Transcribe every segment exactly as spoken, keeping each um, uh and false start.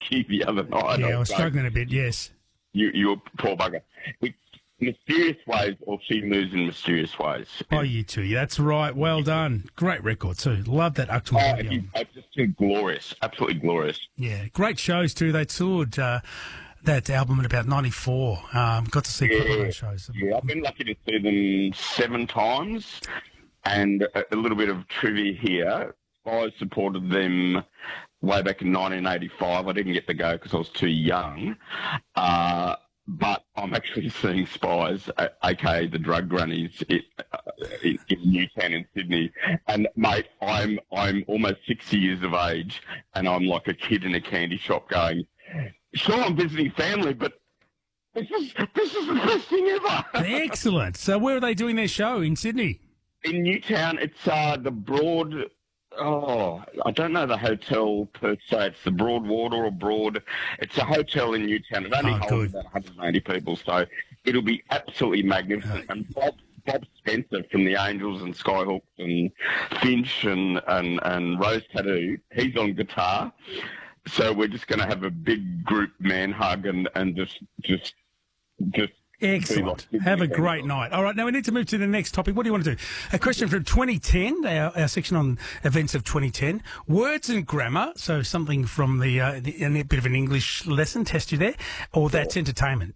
you the other night. Yeah, I I was like, struggling a bit, yes. You, you a poor bugger. It's Mysterious Ways, or She Moves in Mysterious Ways. Oh, you too. That's right. Well done. Great record, too. Love that Achtung Oh, Baby it's, album. it's just too glorious. Absolutely glorious. Yeah, great shows, too. They toured uh, that album in about ninety-four. Um, got to see a couple of those shows. Yeah, I've been lucky to see them seven times. And a, a little bit of trivia here. I supported them way back in nineteen eighty-five. I didn't get to go because I was too young. Uh, but I'm actually seeing Spies, uh, aka the Drug Grannies, it, uh, in, in Newtown in Sydney. And mate, I'm I'm almost sixty years of age, and I'm like a kid in a candy shop going, sure, I'm visiting family, but this is this is the best thing ever. Excellent. So where are they doing their show? In Sydney? In Newtown, it's uh, the Broad. Oh, I don't know the hotel per se. It's the Broadwater or Broad. It's a hotel in Newtown. It only Oh, holds good. about one hundred eighty people, so it'll be absolutely magnificent. And Bob Bob Spencer from the Angels and Skyhawks and Finch and, and, and Rose Tattoo, he's on guitar. So we're just going to have a big group man hug and, and just just just. Excellent. Have a great night. All right, now we need to move to the next topic. What do you want to do? A question from twenty ten, our, our section on events of twenty ten. Words and grammar, so something from the, uh, the a bit of an English lesson, test you there, or that's entertainment?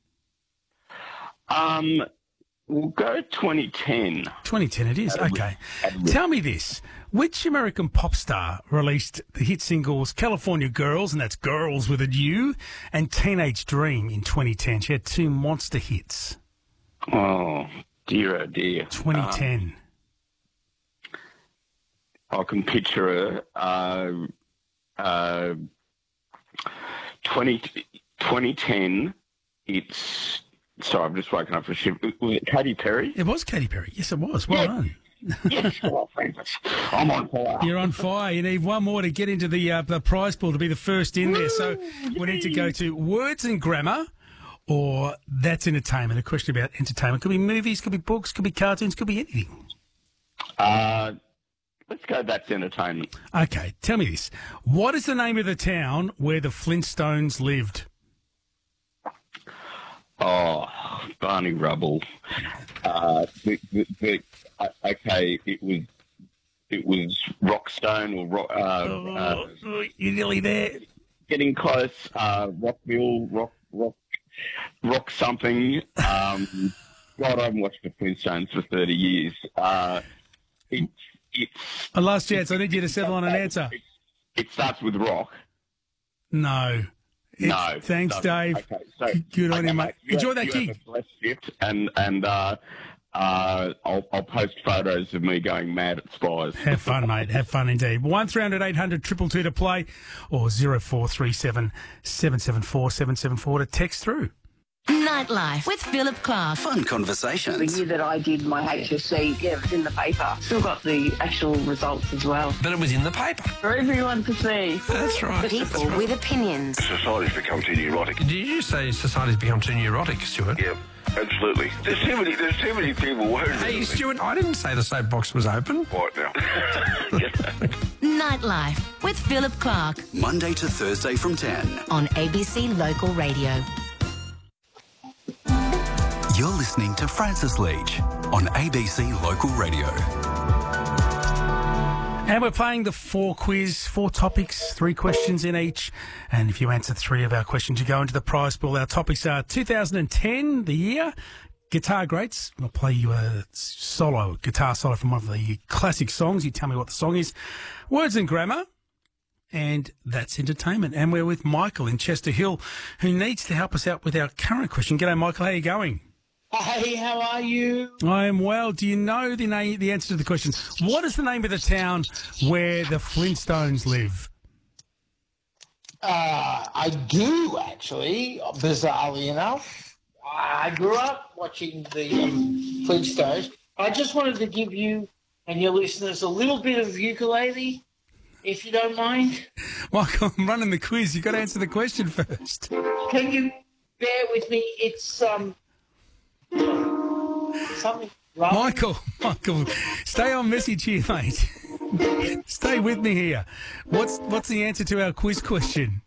Um, we'll go twenty ten. twenty ten it is, okay. Tell me this. Which American pop star released the hit singles California Girls, and that's Girls with a U, and Teenage Dream in twenty ten? She had two monster hits. Oh, dear, oh dear. twenty ten. Um, I can picture her. Uh, uh, twenty, twenty ten, it's... Sorry, I've just woken up for a shift. Was it Katy Perry? It was Katy Perry. Yes, it was. Well Yeah. done. Yes, well, thanks. I'm on fire. You're on fire. You need one more to get into the, uh, the prize pool to be the first in there. So we need to go to words and grammar, or that's entertainment. A question about entertainment. Could be movies, could be books, could be cartoons, could be anything. Uh, let's go That's Entertainment. Okay, tell me this. What is the name of the town where the Flintstones lived? Oh, Barney Rubble. Uh, the, the, the, uh, okay, it was it was Rockstone or Rock, uh, Oh, uh, you're nearly there. getting close. Uh, Rockville, Rock, Rock, Rock something. Um, God, I haven't watched the Flintstones for thirty years. Uh, it, it's A last chance. I need you to settle on an answer. It, it starts with Rock. No. It's- No. Thanks, no. Dave. Okay, so, Good on okay, you, mate. You Enjoy have, that you gig. Have a blessed shift, and and uh, uh, I'll, I'll post photos of me going mad at Spies. Have fun, mate. Have fun indeed. One three hundred eight hundred triple two to play, or zero four three seven seven seven four seven seven four to text through. Nightlife with Philip Clark. Fun The conversations. year that I did my H S C, yeah, it was in the paper. Still got the actual results as well. But it was in the paper. For everyone to see. That's right. People with opinions. Society's become too neurotic. Did you say society's become too neurotic, Stuart? Yeah, absolutely. There's too many. There's too many people worried. Hey, Stuart, I didn't say the soapbox was open. Right now. Nightlife with Philip Clark Monday to Thursday from ten. on A B C Local Radio. You're listening to Francis Leach on A B C Local Radio. And we're playing the four quiz, four topics, three questions in each. And if you answer three of our questions, you go into the prize pool. Our topics are two thousand ten, the year, guitar greats. I'll play you a solo, guitar solo from one of the classic songs. You tell me what the song is. Words and grammar. And that's entertainment. And we're with Michael in Chester Hill, who needs to help us out with our current question. G'day, Michael. How are you going? Hey, how are you? I am well. Do you know the name, the answer to the question? What is the name of the town where the Flintstones live? Uh, I do, actually, bizarrely enough. I grew up watching the um, Flintstones. I just wanted to give you and your listeners a little bit of ukulele, if you don't mind. Michael, I'm running the quiz. You've got to answer the question first. Can you bear with me? It's um something. Wrong. Michael, Michael, stay on message here, mate. Stay with me here. What's what's the answer to our quiz question?